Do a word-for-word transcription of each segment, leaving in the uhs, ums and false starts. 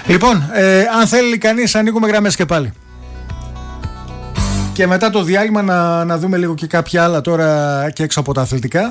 Λοιπόν, ε, αν θέλει κανείς, ανοίγουμε γραμμές και πάλι. Και μετά το διάλειμμα να, να δούμε λίγο και κάποια άλλα τώρα και έξω από τα αθλητικά,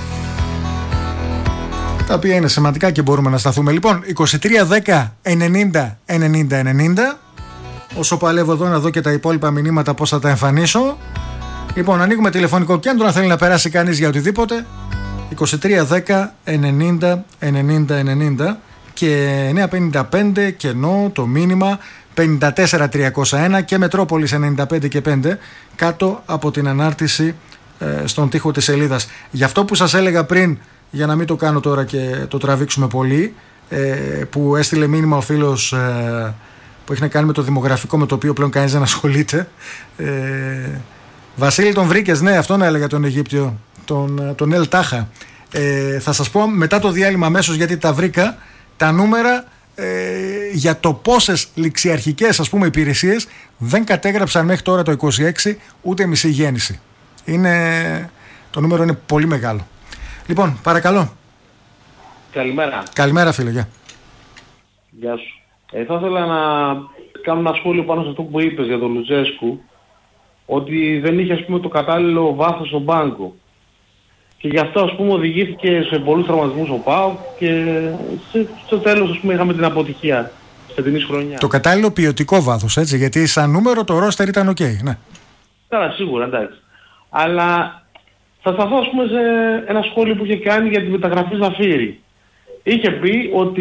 τα οποία είναι σημαντικά και μπορούμε να σταθούμε. Λοιπόν, είκοσι τρία δέκα ενενήντα ενενήντα ενενήντα. Όσο παλεύω εδώ να δω και τα υπόλοιπα μηνύματα πώς θα τα εμφανίσω. Λοιπόν, ανοίγουμε τηλεφωνικό κέντρο αν θέλει να περάσει κανείς για οτιδήποτε. είκοσι τρία δέκα ενενήντα ενενήντα ενενήντα και εννιά πενήντα πέντε κενό το μήνυμα πενήντα τέσσερα τριακόσια ένα και Μετρόπολης ενενήντα πέντε και πέντε κάτω από την ανάρτηση ε, στον τοίχο της σελίδας. Γι' αυτό που σας έλεγα πριν, για να μην το κάνω τώρα και το τραβήξουμε πολύ, ε, που έστειλε μήνυμα ο φίλος ε, που έχει να κάνει με το δημογραφικό, με το οποίο πλέον κανείς δεν ασχολείται. Ε, Βασίλη, τον βρήκες? Ναι, αυτόν έλεγα, τον Αιγύπτιο, τον, τον Ελ Τάχα. Ε, θα σας πω μετά το διάλειμμα αμέσως, γιατί τα βρήκα τα νούμερα ε, για το πόσες ληξιαρχικές, ας πούμε, υπηρεσίες δεν κατέγραψαν μέχρι τώρα το είκοσι έξι ούτε μισή γέννηση. Είναι, το νούμερο είναι πολύ μεγάλο. Λοιπόν, παρακαλώ. Καλημέρα. Καλημέρα, φίλε. Γεια. Γεια σου. Ε, θα ήθελα να κάνω ένα σχόλιο πάνω σε αυτό που είπες για τον Λουτσέσκου, ότι δεν είχε, ας πούμε, το κατάλληλο βάθος στον πάγκο. Και γι' αυτό, ας πούμε, οδηγήθηκε σε πολλούς τραυματισμούς ο ΠΑΟΚ και στο τέλος, ας πούμε, είχαμε την αποτυχία στη φετινής χρονιά. Το κατάλληλο ποιοτικό βάθος, έτσι, γιατί σαν νούμερο το ρόστερ ήταν οκ, okay, ναι. Καλά, σίγουρα, εντάξει. Αλλά θα σταθώ, ας πούμε, σε ένα σχόλιο που είχε κάνει για τη μεταγραφή Ζαφύρη. Είχε πει ότι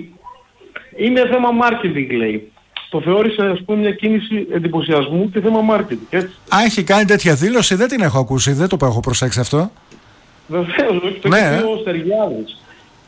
είναι θέμα marketing, λέει. Το θεώρησε, ας πούμε, μια κίνηση εντυπωσιασμού και θέμα marketing, έτσι. Α, έχει κάνει τέτοια δήλωση? Δεν την έχω ακούσει, δεν το έχω προσέξει αυτό. Βεβαίως, το ναι, έχει πει ο Στεριάδης,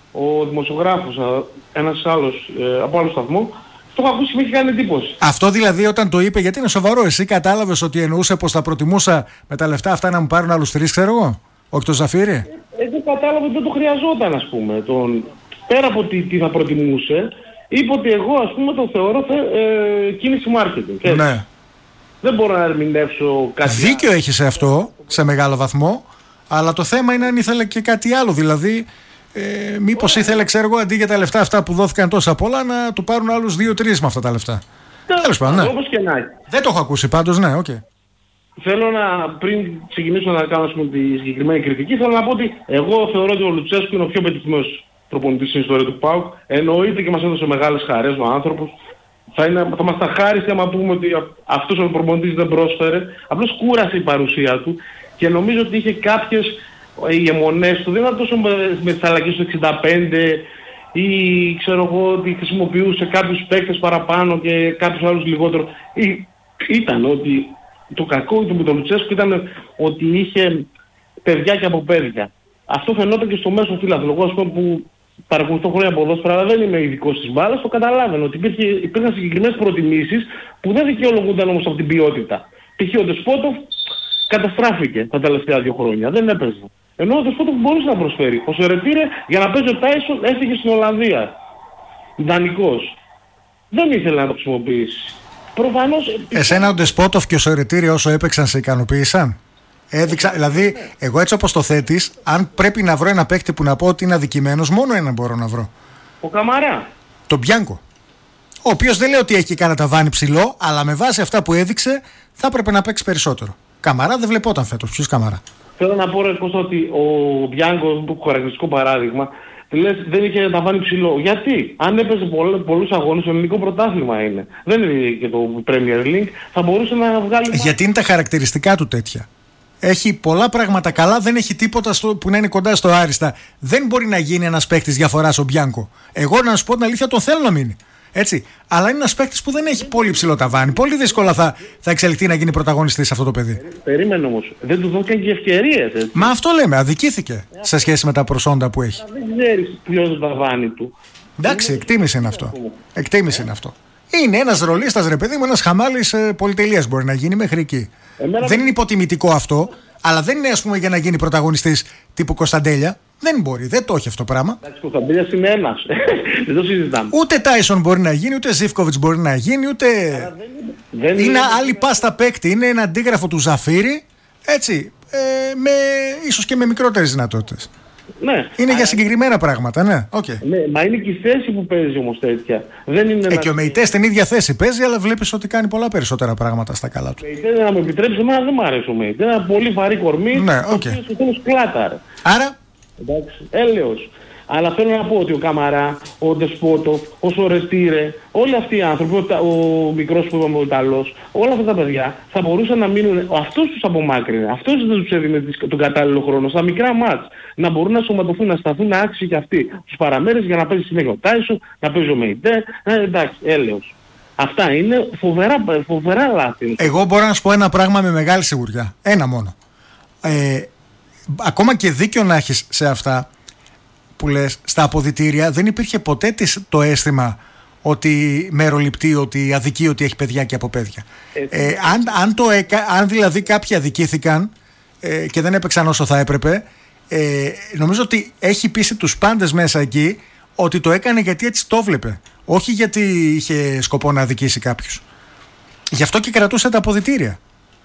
ο δημοσιογράφος, ένας άλλος ε, από άλλο σταθμό. Το έχω ακούσει και με έχει κάνει εντύπωση. Αυτό δηλαδή όταν το είπε, γιατί είναι σοβαρό, εσύ κατάλαβες ότι εννοούσε πως θα προτιμούσα με τα λεφτά αυτά να μου πάρουν άλλους τρεις, ξέρω εγώ, όχι το Ζαφύρι? Ε, εγώ κατάλαβα ότι δεν το χρειαζόταν, ας πούμε. Τον... Πέρα από τι, τι θα προτιμούσε, είπε ότι εγώ, ας πούμε, το θεωρώ ε, κίνηση marketing. Ναι. Δεν μπορώ να ερμηνεύσω κάτι. Δίκιο έχει σε αυτό, σε μεγάλο βαθμό, αλλά το θέμα είναι αν ήθελε και κάτι άλλο. Δηλαδή, ε, μήπως ήθελε, ξέρω εγώ, αντί για τα λεφτά αυτά που δόθηκαν τόσα πολλά, να του πάρουν άλλους δύο-τρεις με αυτά τα λεφτά. Τέλος πάντων, ναι. Όπως και να έχει. Δεν το έχω ακούσει πάντως, ναι, οκ. Okay. Θέλω να, πριν ξεκινήσω να κάνω, ας πούμε, τη συγκεκριμένη κριτική, θέλω να πω ότι εγώ θεωρώ ότι ο Λουτσέσκου είναι ο πιο πετυχημένος προπονητής στην ιστορία του ΠΑΟΚ. Εννοείται και μας έδωσε μεγάλες χαρές ο άνθρωπος. Θα, είναι, θα μας τα χάρισε άμα πούμε ότι αυτός ο προπονητής δεν πρόσφερε. Απλώς κούρασε η παρουσία του και νομίζω ότι είχε κάποιες οι αιμονές του. Δεν ήταν τόσο με, με τις αλλαγές του εξήντα πέντε ή ξέρω εγώ ότι χρησιμοποιούσε κάποιους παίκτες παραπάνω και κάποιους άλλους λιγότερο. Ή, ήταν ότι το κακό του με τον Λουτσέσκου ήταν ότι είχε παιδιά και από παιδιά. Αυτό φαινόταν και στο μέσο φύλαθλο. Εγώ, ας πούμε, που παρακολουθώ χρόνια ποδόσφαιρα, αλλά δεν είμαι ειδικός της μπάλας, το καταλάβαινε ότι υπήρχε, υπήρχαν συγκεκριμένες προτιμήσεις που δεν δικαιολογούνταν όμως από την ποιότητα. Π.χ. ο Ντεσπότοφ καταστράφηκε τα τελευταία δύο χρόνια, δεν έπαιζε. Ενώ ο Ντεσπότοφ μπορούσε να προσφέρει. Ο Σερετήρε για να παίζει ο Τάισον έφυγε στην Ολλανδία. Δανεικός. Δεν ήθελε να το χρησιμοποιήσει. Προφανώς... Εσένα ο Ντεσπότοφ και ο Σερετήρε όσο έπαιξαν σε ικανοποίησαν? Έδειξα, δηλαδή, εγώ έτσι όπως το θέτεις, αν πρέπει να βρω ένα παίκτη που να πω ότι είναι αδικημένος, μόνο έναν μπορώ να βρω. Ο Καμαρά. Τον Μπιάνκο. Ο οποίος δεν λέει ότι έχει κάνει ταβάνι ψηλό, αλλά με βάση αυτά που έδειξε θα έπρεπε να παίξει περισσότερο. Καμαρά δεν βλεπόταν φέτος. Ποιος Καμαρά? Θέλω να πω, ρε Κώστα, ότι ο Μπιάνκο, το χαρακτηριστικό παράδειγμα, λες, δεν είχε ταβάνι ψηλό. Γιατί? Αν έπαιζε πολλούς αγώνες, το ελληνικό πρωτάθλημα είναι. Δεν είναι και το Premier League, θα μπορούσε να βγάλει... Γιατί είναι τα χαρακτηριστικά του τέτοια. Έχει πολλά πράγματα καλά, δεν έχει τίποτα στο, που να είναι κοντά στο άριστα. Δεν μπορεί να γίνει ένας παίκτης διαφοράς ο Μπιάνκο. Εγώ να σου πω την αλήθεια, τον θέλω να μείνει. Έτσι. Αλλά είναι ένας παίκτης που δεν έχει πολύ ψηλό ταβάνι. Πολύ δύσκολα θα, θα εξελιχθεί να γίνει πρωταγωνιστής σε αυτό το παιδί. Περίμενε όμως. Δεν του δόθηκαν και ευκαιρίες. Έτσι. Μα αυτό λέμε. Αδικήθηκε yeah. σε σχέση με τα προσόντα που έχει. Δεν ξέρεις ποιος είναι το ταβάνι του. Εντάξει, εκτίμηση είναι αυτό. Εκτίμηση είναι αυτό. Είναι ένας ρολίστας, ρε παιδί μου, ένας χαμάλης ε, πολυτελείας μπορεί να γίνει μέχρι εκεί. Εμένα... Δεν είναι υποτιμητικό αυτό, αλλά δεν είναι, ας πούμε, για να γίνει πρωταγωνιστής τύπου Κωνσταντέλια. Δεν μπορεί, δεν το έχει αυτό το πράγμα. Εντάξει, Κωνσταντέλιας είναι ένας. Δεν το συζητάμε. Ούτε Τάισον μπορεί να γίνει, ούτε Ζίβκοβιτς μπορεί να γίνει, ούτε. Δεν είναι, δεν είναι, είναι άλλη πάστα παίκτη. Είναι ένα αντίγραφο του Ζαφύρι, έτσι. Ε, με, ίσως και με μικρότερες δυνατότητες. Ναι. Είναι Α, για συγκεκριμένα πράγματα, ναι. Okay. Ναι, μα είναι και η θέση που παίζει όμως τέτοια. Δεν είναι ε, ένα... Και ο Μεϊτέ στην ίδια θέση παίζει, αλλά βλέπεις ότι κάνει πολλά περισσότερα πράγματα στα καλά του. Μεϊτέ, να μου επιτρέψει, εμένα δεν μου αρέσει ο Μεϊτέ. Είναι ένα πολύ βαρύ κορμί. Ναι, οκ. Okay. Είναι κλάταρ. Άρα. Εντάξει, έλεος. Αλλά θέλω να πω ότι ο Καμαρά, ο Ντεσπότοφ, ο Σορετήρε, όλοι αυτοί οι άνθρωποι, ο, ο μικρός που είπαμε ο Ιταλός, όλα αυτά τα παιδιά θα μπορούσαν να μείνουν. Αυτός τους απομάκρυνε, αυτός δεν τους έδινε τον κατάλληλο χρόνο. Στα μικρά μάτς να μπορούν να σωματωθούν, να σταθούν άξιοι και αυτοί. Τους παραμέρες για να παίζει συνέχεια ο Τάισον, να παίζει ο Μεϊτέ. Ε, εντάξει, έλεος. Αυτά είναι φοβερά, φοβερά λάθη. Εγώ μπορώ να σου πω ένα πράγμα με μεγάλη σιγουριά. Ένα μόνο. Ε, ακόμα και δίκιο να έχεις σε αυτά που λες, στα αποδυτήρια δεν υπήρχε ποτέ το αίσθημα ότι μεροληπτεί, ότι αδικεί, ότι έχει παιδιά και από παιδιά. Ε, αν, αν, το έκα, αν δηλαδή κάποιοι αδικήθηκαν ε, και δεν έπαιξαν όσο θα έπρεπε, ε, νομίζω ότι έχει πείσει τους πάντες μέσα εκεί ότι το έκανε γιατί έτσι το βλέπε. Όχι γιατί είχε σκοπό να αδικήσει κάποιους. Γι' αυτό και κρατούσε τα αποδυτήρια.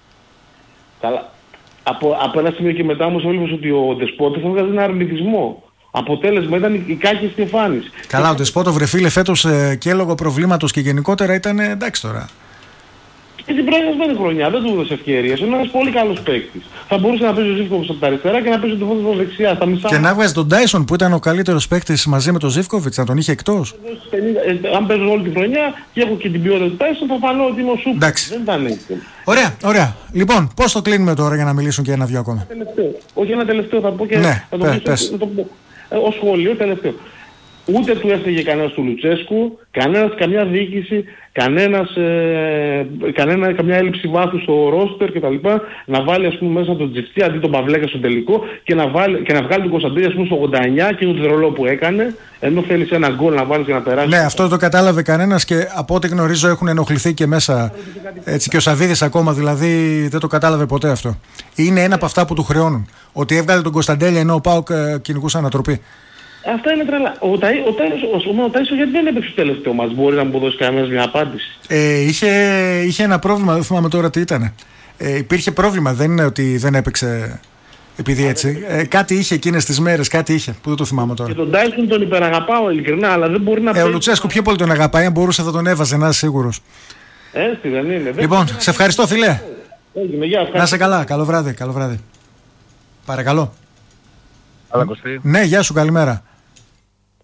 Καλά. Από, από ένα σημείο και μετά όμως έβλεπες ότι ο Ντεσπότοφ έβγαζε ένα αρνητισμό. Αποτέλεσμα ήταν η κάκιστη εμφάνιση. Καλά, ο Ντεσπότοφ ρε φίλε φέτος ε, και λόγω προβλήματος και γενικότερα ήταν ε, εντάξει τώρα. Και την προηγούμενη χρονιά δεν του έδωσε ευκαιρίες. Είναι ένας πολύ καλός παίκτης. Θα μπορούσε να παίζει ο Ζίβκοβιτς από τα αριστερά και να παίζει τον Ντεσπότοφ δεξιά. Στα μισά. Και να βγάζει τον Τάισον που ήταν ο καλύτερος παίκτης μαζί με τον Ζίβκοβιτς, να τον είχε εκτός. Ε, αν παίζω όλη τη χρονιά και έχω και την ποιότητα του Τάισον, θα φανώ ότι είμαι ο Σούπερ. Δεν ήταν έτσι. Ωραία, ωραία. Λοιπόν, πώς το κλείνουμε τώρα για να μιλήσουν και ένα-δυο ακόμα. Ένα τελευταίο. Όχι ένα τελευταίο, θα πω και ναι, θα το πω. Ως σχόλιο τελευταίο. Ούτε του έφταιγε κανένας του Λουτσέσκου, κανένας, καμιά διοίκηση, κανένας, ε, κανένα, καμιά έλλειψη βάθους στο ρόστερ κτλ. Να βάλει ας πούμε μέσα τον Τζιφτή αντί τον Παυλέκα στο τελικό και να, βάλει, και να βγάλει τον Κωνσταντίνη ας πούμε στο ογδόντα εννιά και τον τρελό που έκανε, ενώ θέλεις ένα γκολ να βάλεις και να περάσει. Ναι, αυτό το κατάλαβε κανένας και από ό,τι γνωρίζω έχουν ενοχληθεί και μέσα. Έτσι, και ο Σαββίδης ακόμα δηλαδή δεν το κατάλαβε ποτέ αυτό. Είναι ένα από αυτά που του χρεώνουν. Ότι έβγαλε τον Κωνσταντέλια ενώ ο ΠΑΟΚ ε, κυνηγούσε ανατροπή. Αυτά είναι τρελά. Ο, ο, ο, ο Τάισον γιατί δεν έπαιξε στο τελευταίο μας, μπορεί να μου δώσει κανένας μια απάντηση. Ε, είχε, είχε ένα πρόβλημα, δεν θυμάμαι τώρα τι ήταν. Ε, υπήρχε πρόβλημα, δεν είναι ότι δεν έπαιξε επειδή έτσι. Ε, κάτι είχε εκείνες τις μέρες, κάτι είχε, που δεν το θυμάμαι τώρα. Και τον Τάισον τον υπεραγαπάω ειλικρινά, αλλά δεν μπορεί να πει. Ε, ο Λουτσέσκου πιο πολύ τον αγαπάει, αν μπορούσε θα τον έβαζε, να είσαι σίγουρος. Έτσι δεν είναι. Λοιπόν, σε ευχαριστώ φίλε. Έγινε, γεια, να είσαι καλά, καλό βράδυ, καλό βράδυ. Παρακαλώ. Καλά, Κωστή. Ναι, γεια σου, καλημέρα.